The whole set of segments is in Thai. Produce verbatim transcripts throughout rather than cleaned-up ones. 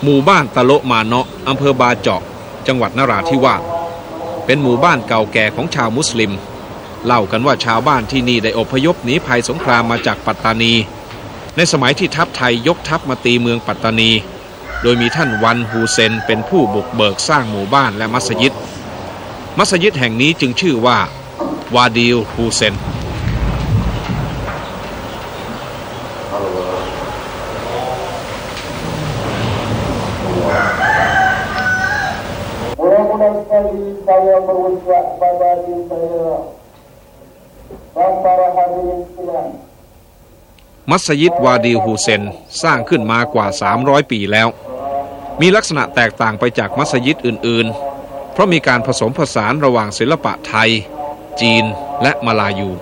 หมู่บ้านตะโละมาเนาะอำเภอบาเจาะจังหวัดนราธิวาสเป็นหมู่บ้านเก่าแก่ของชาวมุสลิมเล่ากันว่าชาวบ้านที่นี่ได้อพยพหนีภัยสงครามมาจากปัตตานีในสมัยที่ทัพไทยยกทัพมาตีเมืองปัตตานีโดยมีท่านวันฮูเซนเป็นผู้บุกเบิกสร้างหมู่บ้านและมัสยิดมัสยิดแห่งนี้จึงชื่อว่าวาดีลฮูเซน saya berucap pada diri saya dan para hadirin sekalian มัสยิดวาดีฮูเซนสร้างขึ้นมากว่าสามร้อยปีแล้วมีลักษณะแตกต่างไปจากมัสยิดอื่นๆเพราะมีการผสมผสานระหว่างศิลปะไทยจีนและมาลายู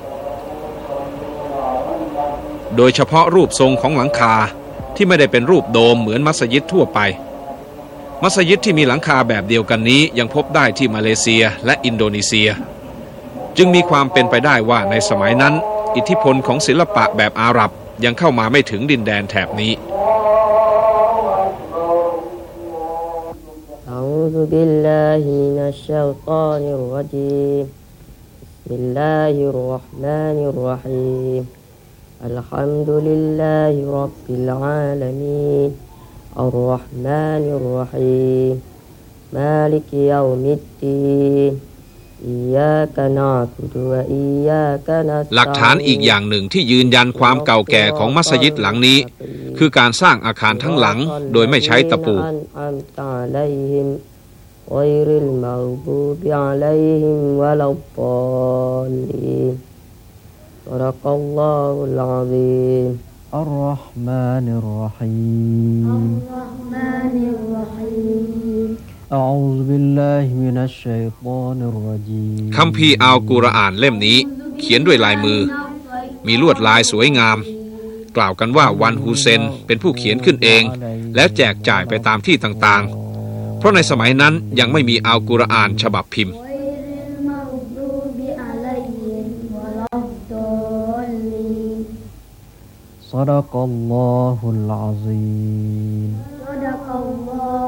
โดยเฉพาะรูปทรงของหลังคาที่ไม่ได้เป็นรูปโดมเหมือนมัสยิดทั่วไปมัสยิดที่มีหลังคาแบบเดียวกันนี้ยังพบได้ที่มาเลเซียและอินโดนีเซียจึงมีความเป็นไปได้ว่าในสมัยนั้นอิทธิพลของศิลปะแบบอาหรับยังเข้ามาไม่ถึงดินแดนแถบนี้อะอูซุบิลลาฮิมินัชชัยฏอนิรเราะญีมบิสมิลลาฮิรเราะห์มานิรเราะฮีมอัลฮัมดุลิลลาฮิร็อบบิลอาลามีนอัรเราะห์มานิรเราะฮีมมาลิกยอมิดดีนอิยากะนะอ์บุดุวะอิยากะนัสตะอีนหลักฐานอีกอย่างหนึ่งที่ยืนยันความเก่าแก่ของมัสยิดหลังนี้คือการสร้างอาคารทั้งหลังโดยไม่ใช้ตะปูอัรเราะห์มานิรเราะฮีมอะอูซุบิลลาฮิมินัชชัยฏอนิรเราะญีมคัมภีร์อัลกุรอานเล่มนี้เขียนด้วยลายมือมีลวดลายสวยงามกล่าวกันว่าวันฮูเซนเป็นผู้เขียนขึ้นเองและแจกจ่ายไปตามที่ต่างๆเพราะในสมัยนั้นยังไม่มีอัลกุรอานฉบับพิมพ์ศะดะกัลลอฮุลอะซีม